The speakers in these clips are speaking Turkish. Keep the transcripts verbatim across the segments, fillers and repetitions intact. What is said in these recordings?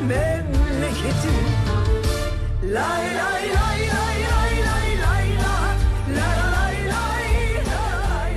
memleketim. Lay lay lay lay lay lay lay la la lay lay lay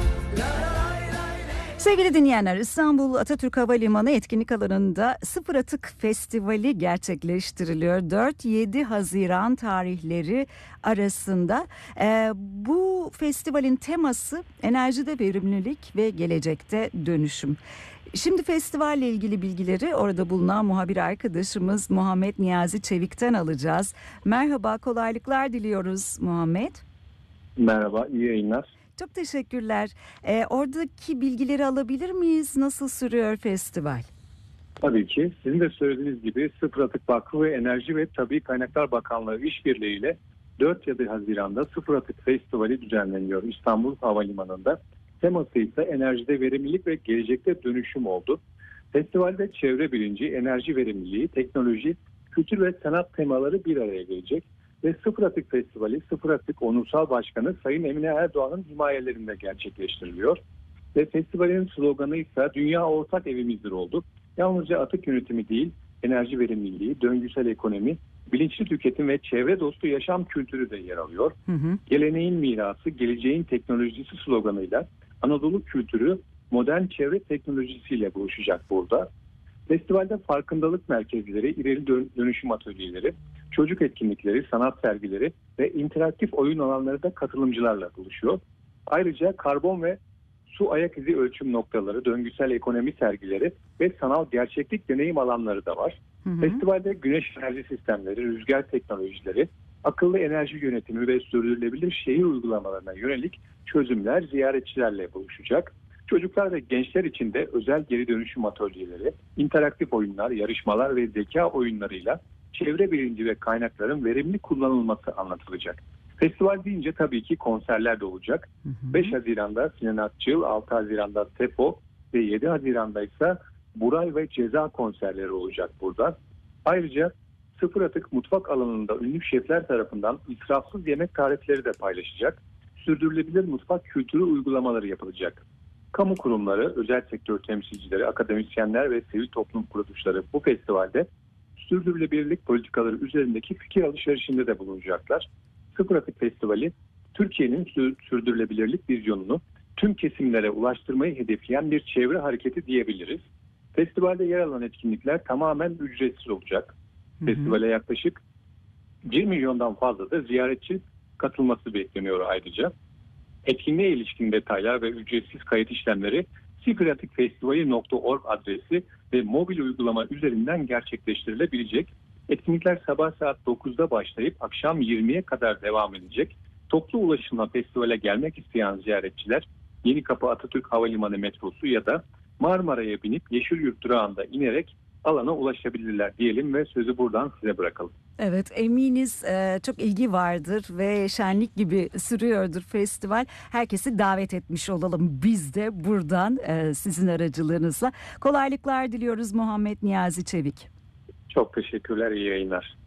la lay lay. Sevgili dinleyenler, İstanbul Atatürk Havalimanı etkinlik alanında Sıfır Atık Festivali gerçekleştiriliyor. dört yedi Haziran tarihleri arasında. Ee, bu festivalin teması enerjide verimlilik ve gelecekte dönüşüm. Şimdi festivalle ilgili bilgileri orada bulunan muhabir arkadaşımız Muhammed Niyazi Çevik'ten alacağız. Merhaba, kolaylıklar diliyoruz Muhammed. Merhaba, iyi yayınlar. Çok teşekkürler. Ee, oradaki bilgileri alabilir miyiz? Nasıl sürüyor festival? Tabii ki. Sizin de söylediğiniz gibi Sıfır Atık Vakfı ve Enerji ve Tabii Kaynaklar Bakanlığı işbirliğiyle dört yedi Haziran'da Sıfır Atık Festivali düzenleniyor İstanbul Havalimanı'nda. Teması ise enerjide verimlilik ve gelecekte dönüşüm oldu. Festivalde çevre bilinci, enerji verimliliği, teknoloji, kültür ve sanat temaları bir araya gelecek. Ve Sıfır Atık Festivali, Sıfır Atık Onursal Başkanı Sayın Emine Erdoğan'ın himayelerinde gerçekleştiriliyor. Ve festivalin sloganı ise Dünya Ortak Evimizdir oldu. Yalnızca atık yönetimi değil, enerji verimliliği, döngüsel ekonomi, bilinçli tüketim ve çevre dostu yaşam kültürü de yer alıyor. Hı hı. Geleneğin mirası, geleceğin teknolojisi sloganıyla Anadolu kültürü modern çevre teknolojisiyle buluşacak burada. Festivalde farkındalık merkezleri, ileri dönüşüm atölyeleri, çocuk etkinlikleri, sanat sergileri ve interaktif oyun alanları da katılımcılarla buluşuyor. Ayrıca karbon ve su ayak izi ölçüm noktaları, döngüsel ekonomi sergileri ve sanal gerçeklik deneyim alanları da var. Hı hı. Festivalde güneş enerji sistemleri, rüzgar teknolojileri, akıllı enerji yönetimi ve sürdürülebilir şehir uygulamalarına yönelik çözümler ziyaretçilerle buluşacak. Çocuklar ve gençler için de özel geri dönüşüm atölyeleri, interaktif oyunlar, yarışmalar ve zeka oyunlarıyla çevre bilinci ve kaynakların verimli kullanılması anlatılacak. Festival deyince tabii ki konserler de olacak. Hı hı. beş Haziran'da Sinan Akçıl, altı Haziran'da Tepo ve yedi Haziran'da ise Buray ve Ceza konserleri olacak burada. Ayrıca Sıfır Atık mutfak alanında ünlü şefler tarafından israfsız yemek tarifleri de paylaşacak. Sürdürülebilir mutfak kültürü uygulamaları yapılacak. Kamu kurumları, özel sektör temsilcileri, akademisyenler ve sivil toplum kuruluşları bu festivalde sürdürülebilirlik politikaları üzerindeki fikir alışverişinde de bulunacaklar. Sıfır Atık Festivali, Türkiye'nin sürdürülebilirlik vizyonunu tüm kesimlere ulaştırmayı hedefleyen bir çevre hareketi diyebiliriz. Festivalde yer alan etkinlikler tamamen ücretsiz olacak. Hı hı. Festivale yaklaşık bir milyondan fazla da ziyaretçi katılması bekleniyor ayrıca. Etkinliğe ilişkin detaylar ve ücretsiz kayıt işlemleri sıfır atık festivali nokta org adresi ve mobil uygulama üzerinden gerçekleştirilebilecek. Etkinlikler sabah saat dokuzda başlayıp akşam yirmiye kadar devam edecek. Toplu ulaşımla festivale gelmek isteyen ziyaretçiler Yenikapı Atatürk Havalimanı metrosu ya da Marmara'ya binip Yeşilyurt durağında inerek alana ulaşabilirler diyelim ve sözü buradan size bırakalım. Evet, eminiz e, çok ilgi vardır ve şenlik gibi sürüyordur festival. Herkesi davet etmiş olalım biz de buradan e, sizin aracılığınızla. Kolaylıklar diliyoruz Muhammed Niyazi Çevik. Çok teşekkürler, iyi yayınlar.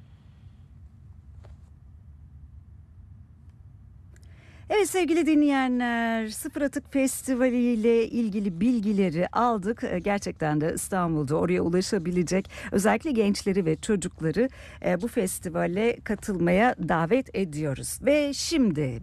Evet sevgili dinleyenler, Sıfır Atık Festivali ile ilgili bilgileri aldık. Gerçekten de İstanbul'da oraya ulaşabilecek özellikle gençleri ve çocukları bu festivale katılmaya davet ediyoruz. Ve şimdi